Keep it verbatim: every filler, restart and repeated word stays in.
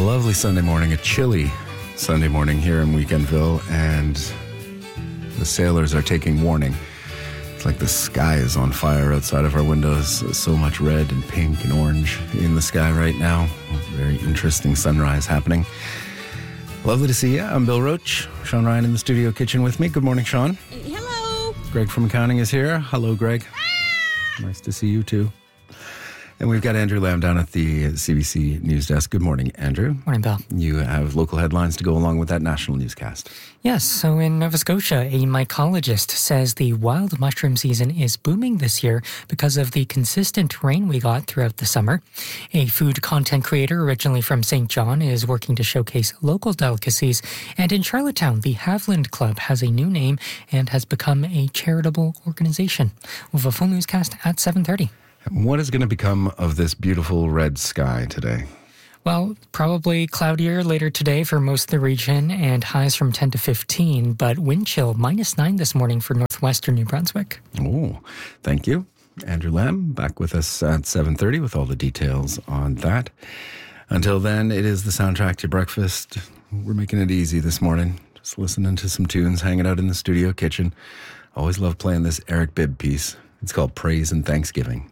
lovely Sunday morning, a chilly Sunday morning here in Weekendville, and the sailors are taking warning. It's like the sky is on fire outside of our windows. So much red and pink and orange in the sky right now. Very interesting sunrise happening. Lovely to see you. I'm Bill Roach. Sean Ryan in the studio kitchen with me. Good morning, Sean. Hello. Greg from accounting is here. Hello, Greg. Nice to see you too. And we've got Andrew Lamb down at the C B C News Desk. Good morning, Andrew. Morning, Bill. You have local headlines to go along with that national newscast. Yes, so in Nova Scotia, a mycologist says the wild mushroom season is booming this year because of the consistent rain we got throughout the summer. A food content creator originally from Saint John is working to showcase local delicacies. And in Charlottetown, the Haviland Club has a new name and has become a charitable organization. We'll have a full newscast at seven thirty. What is going to become of this beautiful red sky today? Well, probably cloudier later today for most of the region and highs from ten to fifteen, but wind chill minus nine this morning for northwestern New Brunswick. Oh, thank you. Andrew Lamb back with us at seven thirty with all the details on that. Until then, it is the soundtrack to breakfast. We're making it easy this morning. Just listening to some tunes, hanging out in the studio kitchen. Always love playing this Eric Bibb piece. It's called Praise and Thanksgiving.